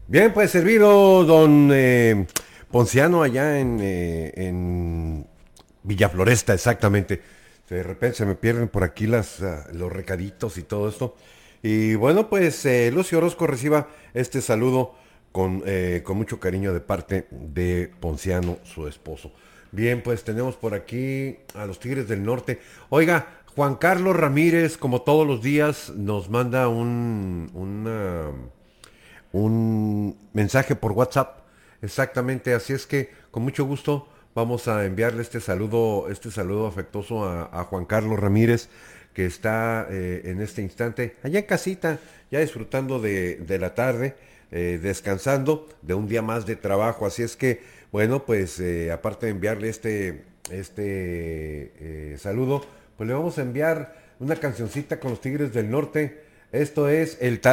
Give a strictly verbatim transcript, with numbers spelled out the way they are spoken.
Bien, pues servido, don eh, Ponciano, allá en, eh, en Villafloresta, exactamente. De repente se me pierden por aquí las, ah, los recaditos y todo esto. Y bueno, pues eh, Lucio Orozco reciba este saludo con, eh, con mucho cariño de parte de Ponciano, su esposo. Bien, pues tenemos por aquí a los Tigres del Norte. Oiga, Juan Carlos Ramírez, como todos los días, nos manda un, una un mensaje por WhatsApp. Exactamente, así es que con mucho gusto vamos a enviarle este saludo, este saludo afectuoso a, a Juan Carlos Ramírez, que está eh, en este instante allá en casita, ya disfrutando de, de la tarde, eh, descansando de un día más de trabajo. Así es que, bueno, pues eh, aparte de enviarle este, este eh, saludo, pues le vamos a enviar una cancioncita con los Tigres del Norte. Esto es el tal